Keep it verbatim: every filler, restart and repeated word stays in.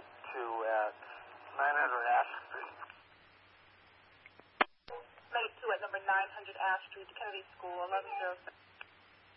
two at nine hundred Ash Street. Made two at number nine hundred Ash Street, Kennedy School, eleven oh seven.